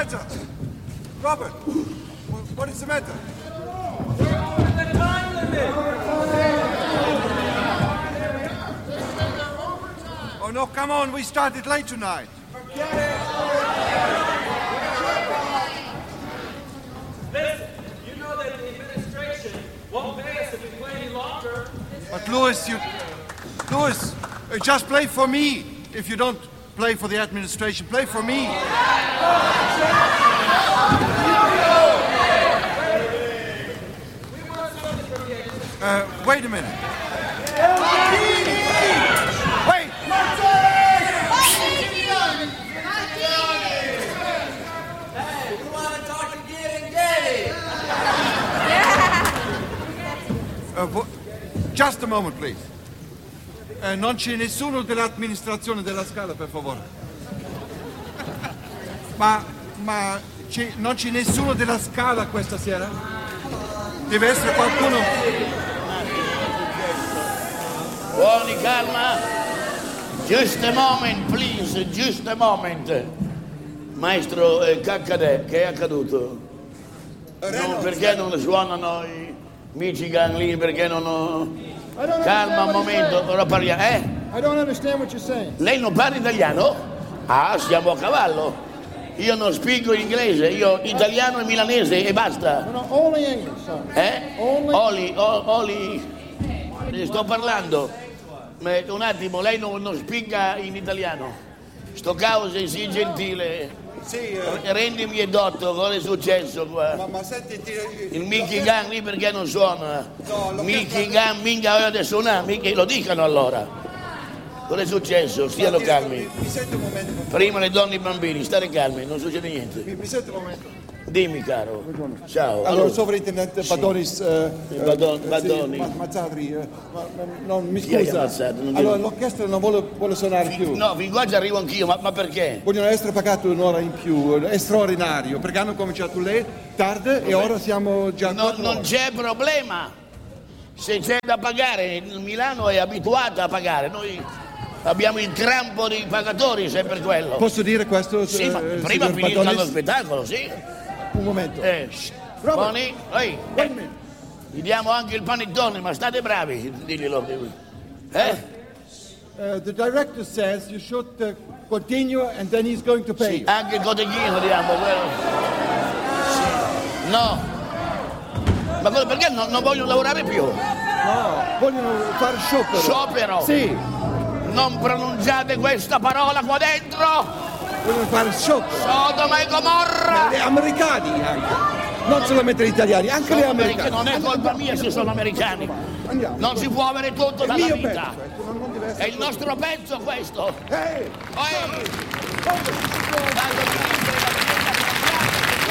matter? Robert, what is the matter? We're over the time limit. Oh no, come on, we started late tonight. Listen, you know that the administration won't pay us if we play any longer. But Louis, just play for me. If you don't play for the administration, play for me. Wait a minute. Wait! Just a moment, please. Non c'è nessuno dell'amministrazione della Scala, per favore. Non c'è nessuno della Scala questa sera? Deve essere qualcuno. Buoni, calma. Just a moment, please, just a moment. Maestro Caccadè, che è accaduto? Perché non suonano i Michigan lì? Perché non... Calma un momento, ora parliamo. I don't understand what you're saying. Lei non parla italiano? Ah, siamo a cavallo. Io non spiego inglese, io italiano e milanese e basta. No, only English, sir. Oli. Sto parlando. Un attimo, lei non spiega in italiano. Sto causa, sii gentile. Sì, rendimi edotto, cosa è successo qua? ma senti, il Mickey Gang lì perché non suona? No, Mickey Gang, minchia, adesso suona, lo dicano allora. Cosa è successo? Stiano calmi. Mi senti un momento? Prima le donne e i bambini, stare calmi, non succede niente. Mi senti un momento? Dimmi, caro. Ciao. Allora, sovrintendente Badonis. Badoni. Mazzadri, non mi Chi hai scusa. ammazzato? Allora, l'orchestra non vuole suonare più. No, fin qua ci arrivo anch'io, ma perché? Vogliono essere pagati un'ora in più, è straordinario, perché hanno cominciato lei tardi e ora siamo già Non c'è problema. Se c'è da pagare, Milano è abituata a pagare. Noi abbiamo il crampo dei pagatori, sempre quello. Posso dire questo? Sì, ma prima finito lo spettacolo, sì. Un momento. Boni, gli diamo anche il panettone, ma state bravi, diglielo. The director says you should continue and then he's going to pay. Sì, anche il cotechino diamo quello. Sì. No. Ma perché non vogliono lavorare più? No, vogliono fare sciopero. Sciopero? Sì. Non pronunciate questa parola qua dentro. Vogliono fare sciopero. Sodoma e Gomorra. Gli americani anche. Non solamente gli italiani, anche gli americani. Non è colpa mia se sono americani. Andiamo. Non si può avere tutto dalla mio vita. pezzo, non deve essere È il nostro pezzo questo. Ehi! Dai,